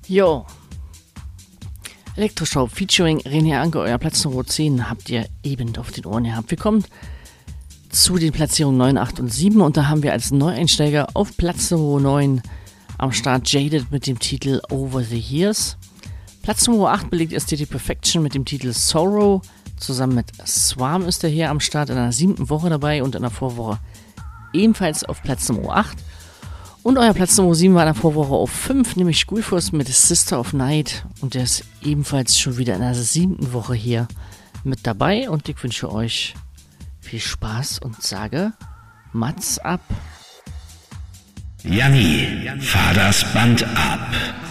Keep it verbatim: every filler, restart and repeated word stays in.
Jo. Elektroshow featuring René Anke, euer Platz Nummer zehn, habt ihr eben auf den Ohren gehabt. Wir kommen zu den Platzierungen neun, acht und sieben und da haben wir als Neueinsteiger auf Platz Nummer neun am Start Jaded mit dem Titel Over the Years. Platz Nummer acht belegt Aesthetic Perfection mit dem Titel Sorrow. Zusammen mit Swarm ist er hier am Start in der siebten Woche dabei und in der Vorwoche ebenfalls auf Platz Nummer acht. Und euer Platz Nummer sieben war in der Vorwoche auf fünf, nämlich Schoolforce mit Sister of Night. Und der ist ebenfalls schon wieder in der siebten Woche hier mit dabei. Und ich wünsche euch viel Spaß und sage Mats ab. Janni, fahr das Band ab.